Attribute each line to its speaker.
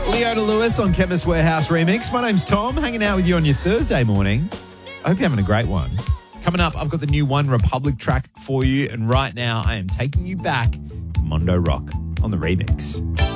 Speaker 1: Leona Lewis on Chemist Warehouse Remix. My name's Tom, hanging out with you on your Thursday morning. I hope you're having a great one. Coming up, I've got the new One Republic track for you, and right now I am taking you back to Mondo Rock on the remix.